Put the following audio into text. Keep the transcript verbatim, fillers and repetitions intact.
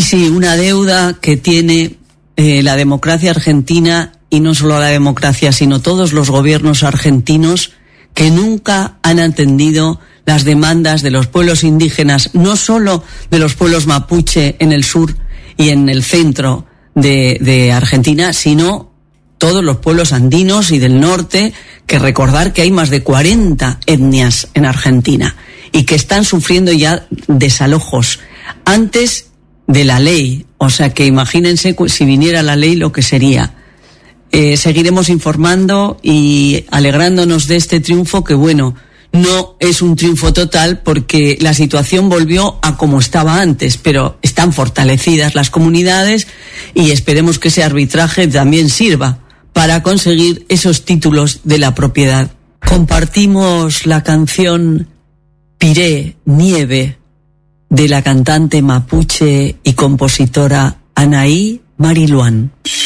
sí, una deuda que tiene eh, la democracia argentina, y no solo la democracia, sino todos los gobiernos argentinos, que nunca han atendido las demandas de los pueblos indígenas, no solo de los pueblos mapuche en el sur y en el centro de, de Argentina, sino todos los pueblos andinos y del norte, que recordar que hay más de cuarenta etnias en Argentina y que están sufriendo ya desalojos antes de la ley. O sea que imagínense si viniera la ley lo que sería. Eh, seguiremos informando y alegrándonos de este triunfo, que bueno, no es un triunfo total porque la situación volvió a como estaba antes, pero están fortalecidas las comunidades y esperemos que ese arbitraje también sirva para conseguir esos títulos de la propiedad. Compartimos la canción Piré, Nieve, de la cantante mapuche y compositora Anaí Mariluán.